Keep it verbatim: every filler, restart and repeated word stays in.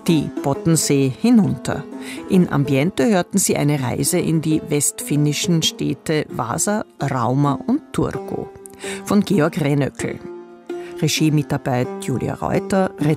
Die Bottensee hinunter. In Ambiente hörten Sie eine Reise in die westfinnischen Städte Vasa, Rauma und Turku. Von Georg Renöckel. Regiemitarbeit Julia Reuter,